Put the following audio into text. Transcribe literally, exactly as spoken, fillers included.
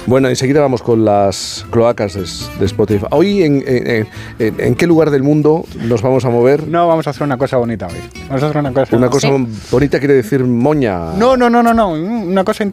Bueno, enseguida vamos con las cloacas de, de Spotify. Hoy, en, en, en, ¿en qué lugar del mundo nos vamos a mover? No, vamos a hacer una cosa bonita hoy. Vamos a hacer una cosa... Una cosa ¿Sí? bonita quiere decir moña. No, no, no, no, no. Una cosa